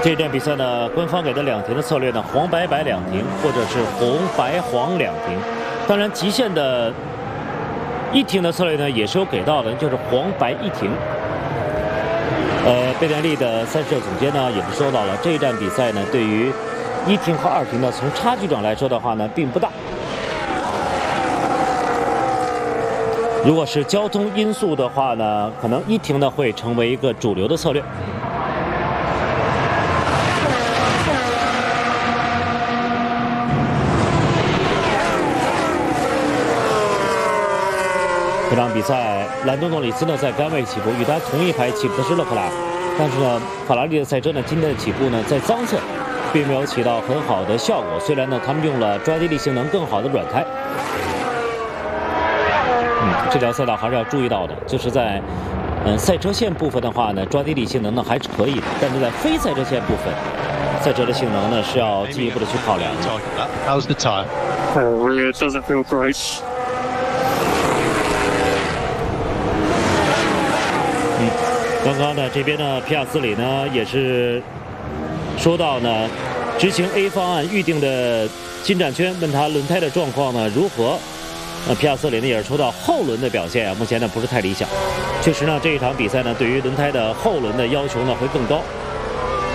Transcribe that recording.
这站比赛呢，官方给的两停的策略呢，黄白白两停，或者是红白黄两停。当然，极限的一停的策略呢，也是有给到的，就是黄白一停。贝耐利的赛事总监呢，也是说到了这一站比赛呢，对于一停和二停呢，从差距上来说的话呢，并不大。如果是交通因素的话呢，可能一停呢会成为一个主流的策略。这场比赛，兰东诺里斯呢在杆位起步，与他同一排起步的是勒克莱尔，但是呢，法拉利的赛车呢今天的起步呢在脏侧，并没有起到很好的效果。虽然呢他们用了抓地力性能更好的软胎。这条赛道还是要注意到的，就是在赛车线部分的话呢，抓地力性能呢还是可以的，但是在非赛车线部分，赛车的性能呢是要进一步的去考量的。 How's the tire? Oh, it doesn't feel great. 刚刚呢这边呢皮亚斯里呢也是说到呢，执行 A 方案预定的进站圈，问他轮胎的状况呢如何。皮亚斯里呢也是说到后轮的表现啊，目前呢不是太理想。确实呢，这一场比赛呢，对于轮胎的后轮的要求呢会更高。